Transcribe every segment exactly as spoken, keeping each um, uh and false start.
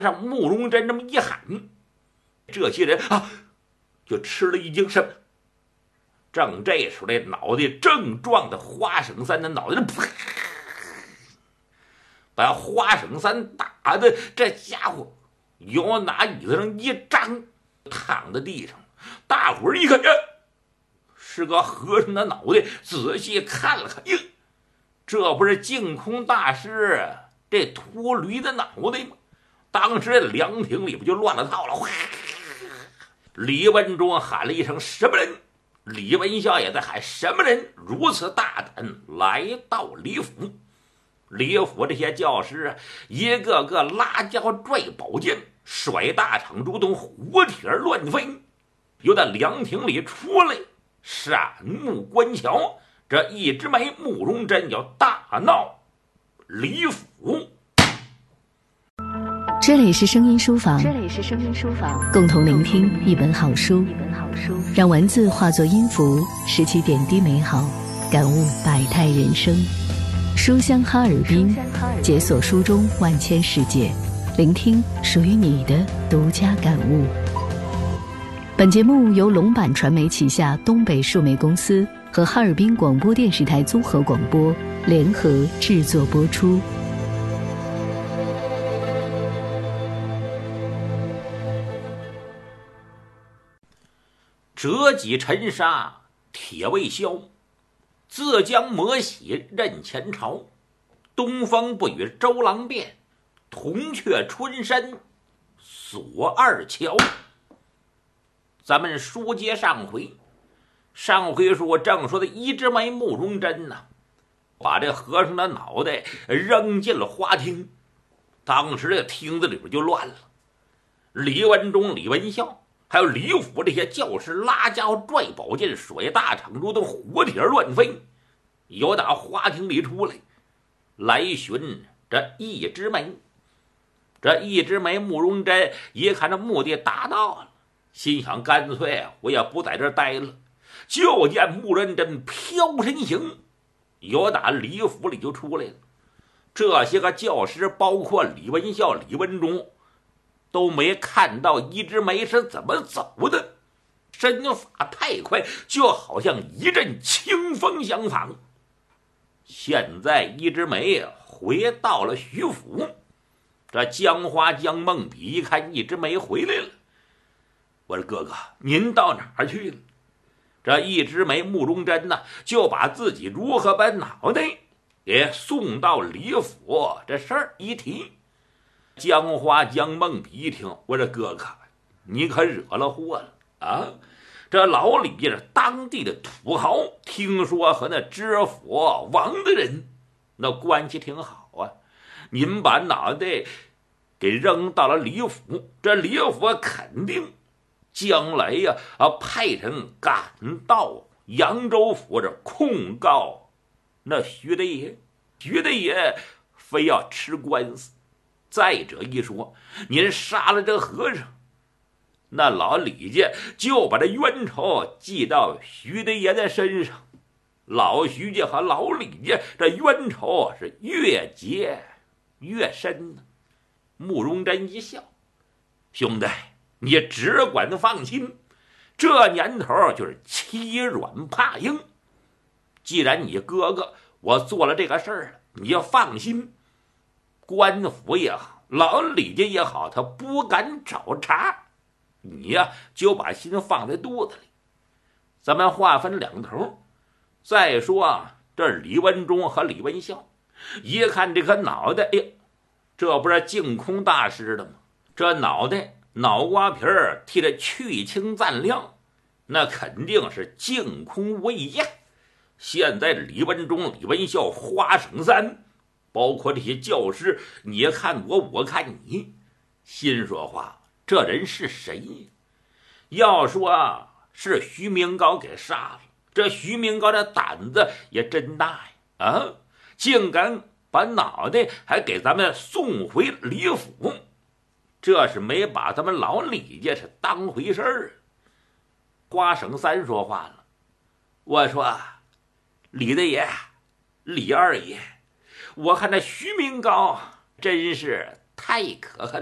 让慕容真这么一喊，这些人啊就吃了一惊，什么？正这时候，这脑袋正撞的花生三的脑袋，噗，把花生三打的这家伙腰拿椅子上一张，躺在地上。大伙儿一看，呀，是个和尚的脑袋，仔细看了看，呀，这不是净空大师这秃驴的脑袋吗？当时这凉亭里边就乱了套了。李文忠喊了一声：“什么人？”李文孝也在喊：“什么人如此大胆来到李府？”李府这些教师啊，一个个拉跤拽宝剑，甩大场竹筒，胡铁乱飞，由那凉亭里出来，闪目观瞧。这一枝梅、慕容真要大闹李府。 这里是声音书房， 这里是声音书房， 共同聆听一本好书， 一本好书， 让文字化作音符，拾起点滴美好，感悟百态人生。书香哈尔滨，解锁书中万千世界，聆听属于你的独家感悟。本节目由龙版传媒旗下东北数媒公司和哈尔滨广播电视台综合广播联合制作播出。 折戟沉沙铁未销，自将磨洗任前朝。东风不与周郎便，铜雀春深锁二乔。咱们书接上回，上回说正说的一枝梅、慕容真呐、啊，把这和尚的脑袋扔进了花厅。当时这厅子里边就乱了，李文忠、李文孝还有李府这些教师拉跤拽宝剑，甩大场竹筒，火铁乱飞，有打花厅里出来来寻这一枝梅。这一枝梅慕容真一看这目的达到了，心想干脆我也不在这儿待了。就见慕容真飘身行，有打李府里就出来了。这些个教师包括李文孝、李文忠都没看到一枝梅是怎么走的，身法太快，就好像一阵清风相仿。现在一枝梅回到了徐府，这江花江梦比一看一枝梅回来了，我说哥哥您到哪儿去了？这一枝梅慕容真呢，就把自己如何把脑袋给送到李府这事儿一提。江花江梦比一听，我说哥哥你可惹了祸了啊！这老李是当地的土豪，听说和那知府王的人那关系挺好啊，您把脑袋给扔到了李府，这李府肯定将来呀啊派人赶到扬州府这控告那徐德爷，徐德爷非要吃官司。再者一说，您杀了这和尚，那老李家就把这冤仇记到徐德爷的身上，老徐家和老李家这冤仇是越结越深呢。慕容真一笑，兄弟你只管放心，这年头就是欺软怕硬，既然你哥哥我做了这个事儿，你要放心，官府也好，老李家也好，他不敢找茬，你呀就把心放在肚子里。咱们话分两头，再说啊，这李文忠和李文孝一看这个脑袋，哎呀，这不是净空大师的吗？这脑袋脑瓜皮儿替他去青暂亮，那肯定是净空无疑呀。现在李文忠、李文孝、花生三，包括这些教师，你看我，我看你，心说话，这人是谁？要说是徐明高给杀了，这徐明高的胆子也真大呀！啊，竟敢把脑袋还给咱们送回李府，这是没把咱们老李家是当回事儿。花生三说话了，我说李大爷、李二爷，我看那徐明高真是太可恨了。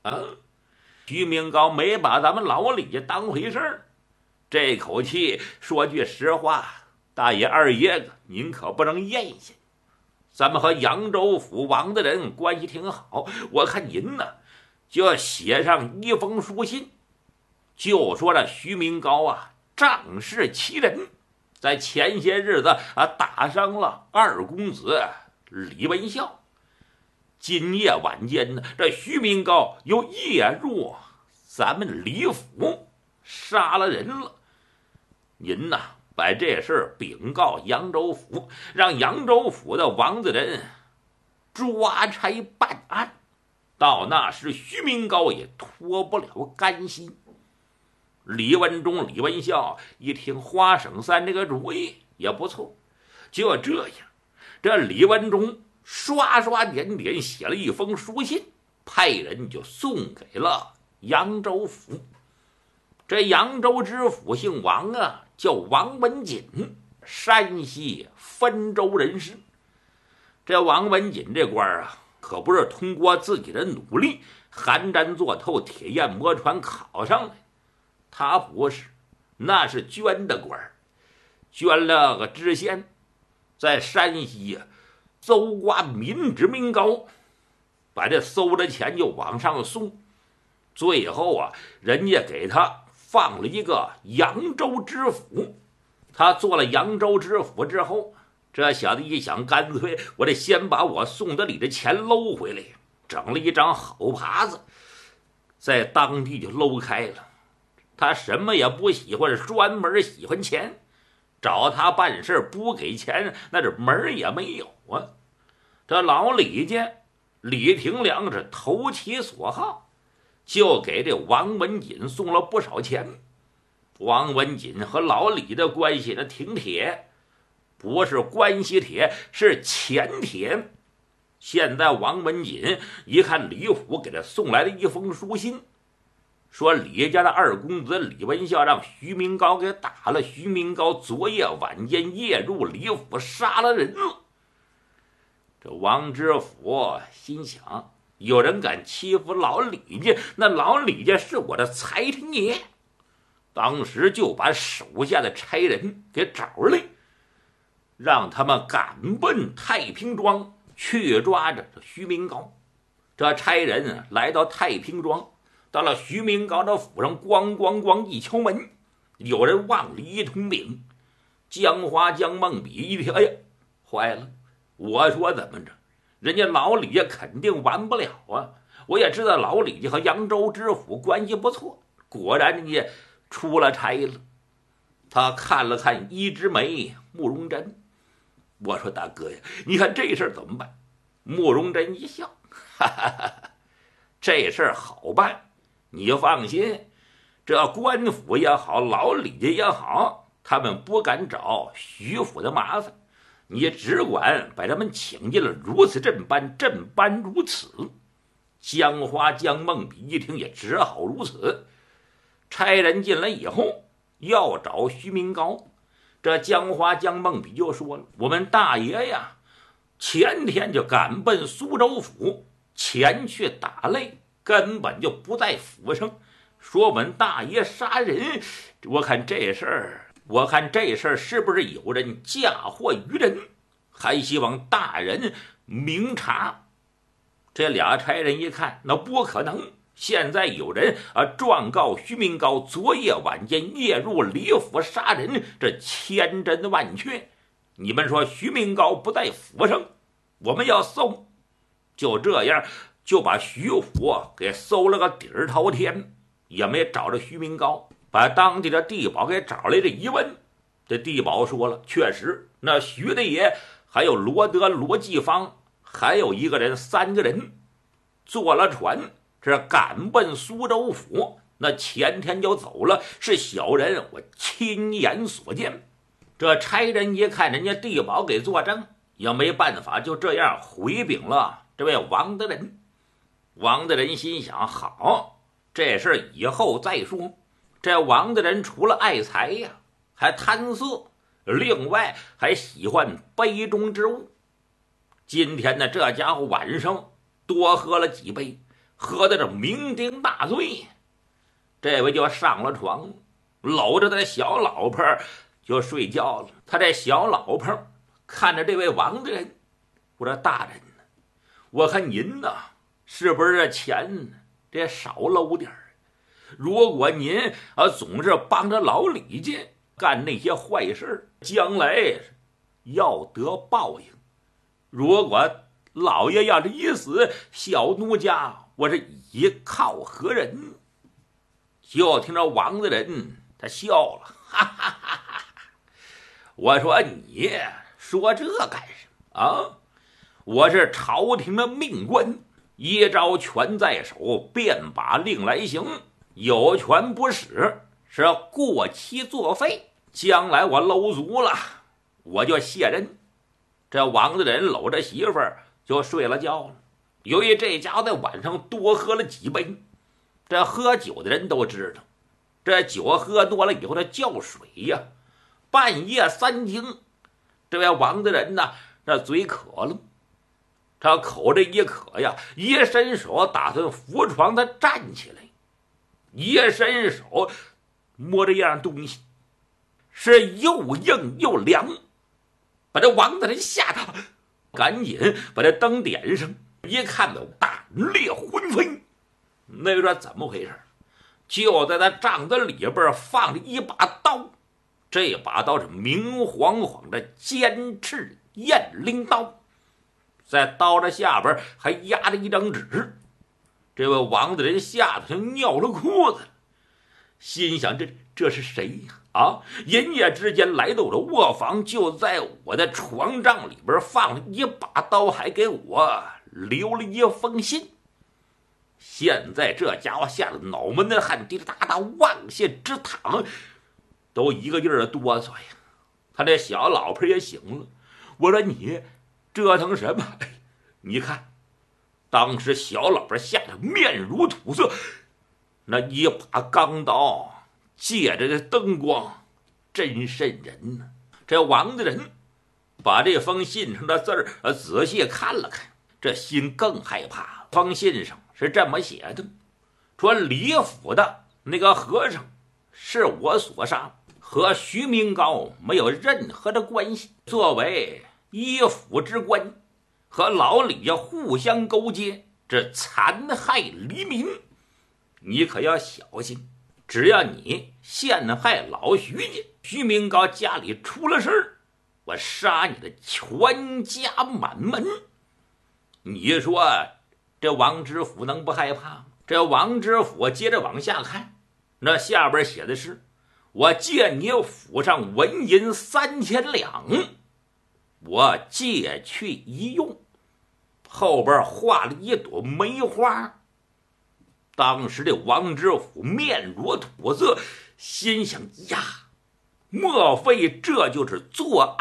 啊，徐明高没把咱们老李家当回事儿，这口气说句实话，大爷二爷子您可不能咽下。咱们和扬州府王的人关系挺好，我看您呢就要写上一封书信，就说这徐明高啊仗势欺人，在前些日子啊打伤了二公子李文孝。今夜晚间呢，这徐明高又夜入咱们李府，杀了人了。您呐，把这事儿禀告扬州府，让扬州府的王子人抓差办案。到那时，徐明高也脱不了干系。李文忠、李文孝一听花省三这个主意也不错，就这样，这李文忠刷刷点点写了一封书信，派人就送给了扬州府。这扬州知府姓王啊，叫王文锦，山西汾州人士。这王文锦这官啊，可不是通过自己的努力寒毡坐透铁砚磨船考上来，他不是，那是捐的官，捐了个知县，在山西啊搜刮民脂民膏，把这搜的钱就往上送，最后啊人家给他放了一个扬州知府。他做了扬州知府之后，这小子一想，干脆我得先把我送的礼的钱搂回来，整了一张好耙子，在当地就搂开了。他什么也不喜欢，专门喜欢钱，找他办事不给钱，那这门也没有啊。这老李家李廷良是投其所好，就给这王文锦送了不少钱。王文锦和老李的关系呢挺铁，不是关系铁，是钱铁。现在王文锦一看李府给他送来了一封书信，说李家的二公子李文孝让徐明高给打了，徐明高昨夜晚间夜入李府杀了人了。这王知府心想，有人敢欺负老李家，那老李家是我的财神爷。当时就把手下的差人给找来，让他们赶奔太平庄去抓着徐明高。这差人来到太平庄，到了徐明高的府上，咣咣咣一敲门，有人往里一通禀。江花江梦比一听，哎呀，坏了！我说怎么着，人家老李家肯定完不了啊！我也知道老李家和扬州知府关系不错，果然人家出了差了。他看了看一枝梅慕容珍，我说大哥呀，你看这事儿怎么办？慕容珍一笑，哈哈哈哈，这事儿好办，你放心，这官府也好，老李家也好，他们不敢找徐府的麻烦，你只管把他们请进了，如此这般，这般如此。江花江梦比一听也只好如此。差人进来以后要找徐明高，这江花江梦比就说了，我们大爷呀前天就赶奔苏州府前去打擂，根本就不在府上，说我们大爷杀人。我看这事儿我看这事儿是不是有人嫁祸于人，还希望大人明察。这俩差人一看，那不可能，现在有人啊状告徐明高昨夜晚间夜入李府杀人，这千真万确。你们说徐明高不在府上，我们要搜。就这样就把徐府给搜了个底儿朝天，也没找着徐明高。把当地的地保给找来，这一问，这地保说了，确实那徐大爷还有罗德、罗继芳，还有一个人，三个人坐了船，这赶奔苏州府，那前天就走了，是小人我亲眼所见。这差人一看人家地保给作证，也没办法，就这样回禀了这位王的人。王的人心想，好，这事以后再说。这王的人除了爱财呀，还贪色，另外还喜欢杯中之物。今天呢，这家伙晚上多喝了几杯， 喝的这酩酊大醉，这位就上了床，搂着他的小老婆就睡觉了。他这小老婆看着这位王大人，我说大人呢，我看您呢是不是这钱这少搂点儿？如果您啊总是帮着老李家干那些坏事，将来要得报应。如果老爷要是一死，小奴家我是倚靠何人？就听着王大人他笑了，哈哈哈哈！我说你说这干什么啊？我是朝廷的命官，一招权在手，便把令来行，有权不使是过期作废。将来我搂足了，我就卸任。这王大人搂着媳妇儿就睡了觉了。由于这家伙在晚上多喝了几杯，这喝酒的人都知道，这酒喝多了以后他叫水呀。半夜三更，这位王大人呢，这嘴渴了，他口这一渴呀，一伸手打算扶床，他站起来，一伸手摸着一样东西，是又硬又凉，把这王大人吓到，赶紧把这灯点上，一看到胆裂魂飞。那个说怎么回事？就在他帐子里边放着一把刀，这把刀是明晃晃的尖刺雁翎刀，在刀的下边还压着一张纸。这位王大人吓得就尿了裤子，心想这这是谁呀？啊！一夜之间来到我的卧房，就在我的床帐里边放了一把刀，还给我留了一封信。现在这家伙吓得脑门的汗滴答答往下直淌，都一个劲儿的哆嗦呀。他这小老婆也醒了，我说你折腾什么？你看，当时小老婆吓得面如土色，那一把钢刀借着这灯光真瘆人呢。这王大人把这封信上的字儿仔细看了看，这心更害怕。封信上是这么写的，说李府的那个和尚是我所杀，和徐明高没有任何的关系。作为一府之官，和老李家互相勾结，这残害黎民，你可要小心。只要你陷害老徐家，徐明高家里出了事儿，我杀你的全家满门。你说这王知府能不害怕吗？这王知府接着往下看，那下边写的是：我借你府上纹银三千两，我借去一用。后边画了一朵梅花。当时这王知府面如土色，心想呀，莫非这就是作案